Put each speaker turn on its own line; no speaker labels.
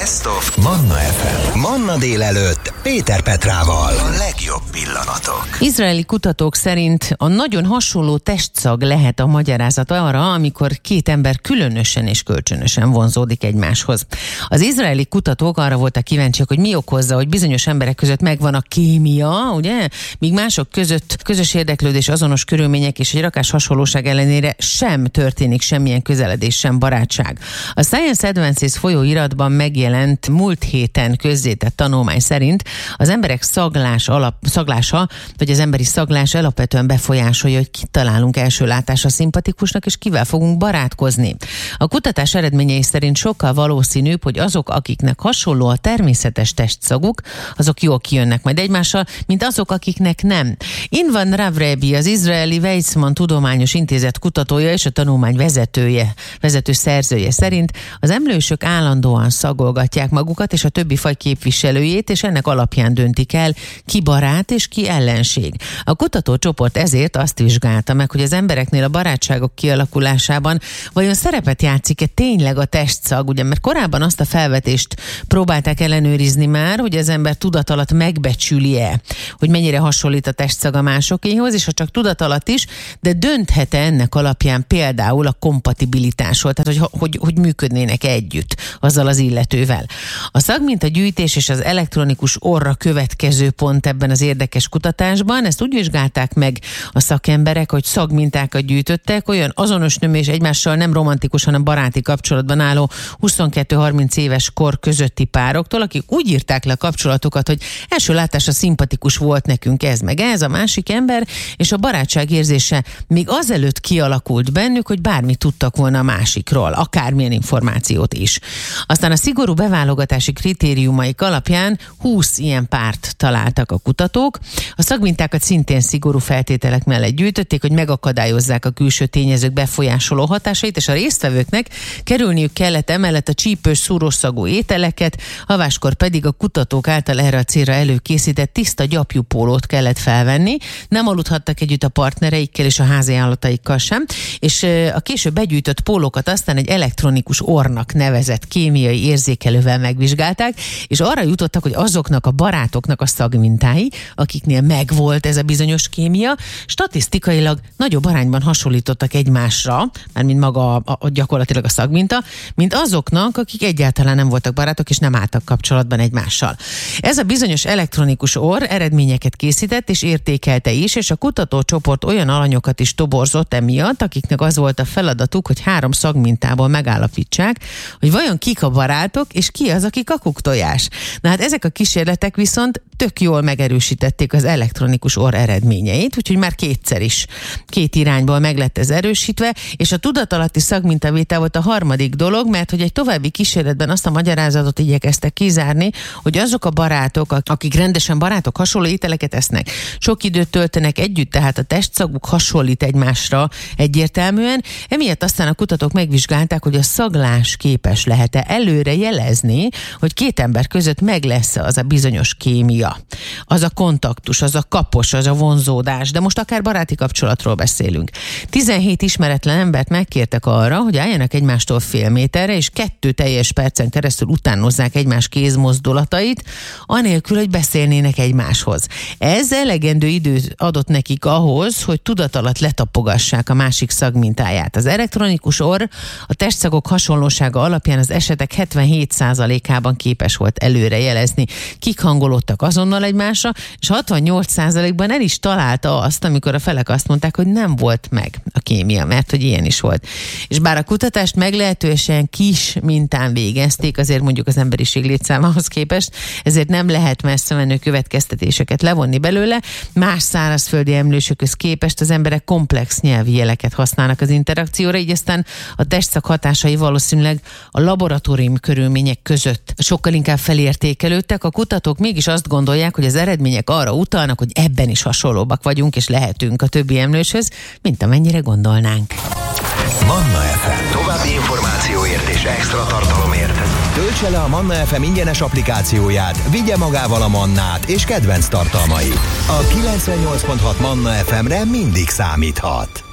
Best of Manna FM. Manna délelőtt Péter Petrával. A legjobb pillanatok.
Izraeli kutatók szerint a nagyon hasonló testszag lehet a magyarázat arra, amikor két ember különösen és kölcsönösen vonzódik egymáshoz. Az izraeli kutatók arra voltak kíváncsiak, hogy mi okozza, hogy bizonyos emberek között megvan a kémia, ugye? Míg mások között közös érdeklődés, azonos körülmények és egy rakás hasonlóság ellenére sem történik semmilyen közeledés, sem barátság. A Science Advances folyóiratban megjelent múlt héten közzétett tanulmány szerint az emberek szaglása, vagy az emberi szaglás alapvetően befolyásolja, hogy kit találunk első látásra szimpatikusnak, és kivel fogunk barátkozni. A kutatás eredményei szerint sokkal valószínűbb, hogy azok, akiknek hasonló a természetes testszaguk, azok jól kijönnek majd egymással, mint azok, akiknek nem. Invan Ravrebi, az izraeli Weizmann Tudományos Intézet kutatója és a tanulmány vezető szerzője szerint az emlősök állandóan szagolgatják magukat és a többi faj képviselőjét, és ennek alapján döntik el, ki barát és ki ellenség. A kutatócsoport ezért azt vizsgálta meg, hogy az embereknél a barátságok kialakulásában vajon szerepet játszik-e tényleg a testszag, ugye, mert korábban azt a felvetést próbálták ellenőrizni már, hogy az ember tudatalat megbecsüli-e, hogy mennyire hasonlít a testszaga másokéhoz, és ha csak tudatalat is, de dönthet-e ennek alapján például a kompatibilitásról, tehát hogy működnének együtt azzal az illetővel. A szagmintagyűjtés és az elektronikus orra következő pont ebben az érdekes kutatásban. Ezt úgy vizsgálták meg a szakemberek, hogy szagmintákat gyűjtöttek olyan azonos nemű és egymással nem romantikus, hanem baráti kapcsolatban álló 22-30 éves kor közötti pároktól, akik úgy írták le a kapcsolatokat, hogy első látásra szimpatikus volt nekünk ez meg ez, a másik ember, és a barátság érzése még azelőtt kialakult bennük, hogy bármit tudtak volna a másikról, akármilyen információt is. Aztán a szigorú beválogatási kritériumaik alapján 20 ilyen párt találtak a kutatók. A szagmintákat szintén szigorú feltételek mellett gyűjtötték, hogy megakadályozzák a külső tényezők befolyásoló hatásait, és a résztvevőknek kerülniük kellett emellett a csípős, szúrós szagú ételeket, haváskor pedig a kutatók által erre a célra előkészített tiszta gyapjú pólót kellett felvenni, nem aludhattak együtt a partnereikkel és a házi állataikkal sem, és a később begyűjtött pólókat aztán egy elektronikus orrnak nevezett kémiai érzékelővel megvizsgálták, és arra jutottak, hogy azoknak a barátoknak a szagmintái, akiknél megvolt ez a bizonyos kémia, statisztikailag nagyobb arányban hasonlítottak egymásra, mármint maga gyakorlatilag a szagminta, mint azoknak, akik egyáltalán nem voltak barátok és nem álltak kapcsolatban egymással. Ez a bizonyos elektronikus orr eredményeket készített és értékelte is, és a kutatócsoport olyan alanyokat is toborzott emiatt, akiknek az volt a feladatuk, hogy 3 szagmintából megállapítsák, hogy vajon kik a barátok, és ki az, aki kakuktojás. Na hát ezek a kísérletek viszont tök jól megerősítették az elektronikus orr eredményeit, úgyhogy már kétszer is 2 irányból meg lett ez erősítve, és a tudatalatti szagmintavétel volt a harmadik dolog, mert hogy egy további kísérletben azt a magyarázatot igyekeztek kizárni, hogy azok a barátok, akik rendesen barátok, hasonló ételeket esznek, sok időt töltenek együtt, tehát a testszaguk hasonlít egymásra egyértelműen, emiatt aztán a kutatók megvizsgálták, hogy a szaglás képes lehet-e előre jelezni, hogy 2 ember között meg lesz az a bizonyos kémia, az a kontaktus, az a kapos, az a vonzódás, de most akár baráti kapcsolatról beszélünk. 17 ismeretlen embert megkértek arra, hogy álljanak egymástól fél méterre, és 2 teljes percen keresztül utánozzák egymás kézmozdulatait, anélkül, hogy beszélnének egymáshoz. Ez elegendő időt adott nekik ahhoz, hogy tudatalatt letapogassák a másik szagmintáját. Az elektronikus orr a testszagok hasonlósága alapján az esetek 77%-ában képes volt előre jelezni, kik hangolódtak azonnal egymásra, és 68%-ban el is találta azt, amikor a felek azt mondták, hogy nem volt meg a kémia, mert hogy ilyen is volt. És bár a kutatást meglehetősen kis mintán végezték, azért mondjuk az emberiség létszámához képest, ezért nem lehet messze menő következtetéseket levonni belőle. Más szárazföldi emlősökhöz képest az emberek komplex nyelvi jeleket használnak az interakcióra, így aztán a testszag hatásai valószínűleg a laboratórium körülmények között sokkal inkább felértékelődtek. A kutatók mégis azt gondolják, hogy az eredmények arra utalnak, hogy ebben is hasonlóbbak vagyunk és lehetünk a többi emlőshöz, mint amennyire gondolnánk.
Manna FM. További információért és extra tartalomért töltse le a Manna FM ingyenes applikációját, vigye magával a Mannát és kedvenc tartalmait. A 98.6 Manna FM-re mindig számíthat.